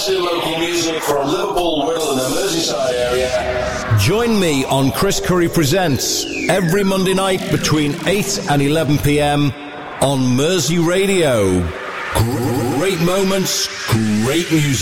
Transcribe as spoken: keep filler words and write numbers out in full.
Fantastic local music from Liverpool, Wirral and the Merseyside area. Join me on Chris Curry Presents every Monday night between eight and eleven p.m. on Mersey Radio. Great moments, great music.